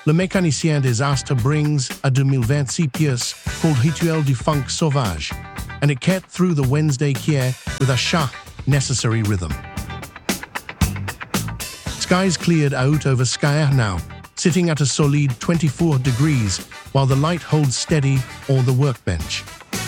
le mécanicien des astres brings a 2026 pièce called Rituel du Funk Sauvage, and it cut through the Wednesday kier with a necessary rhythm. Skies cleared out over Skyer now, sitting at a solid 24 degrees, while the light holds steady on the workbench.